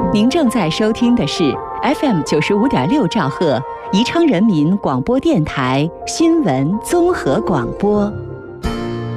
您正在收听的是 FM95.6兆赫宜昌人民广播电台新闻综合广播。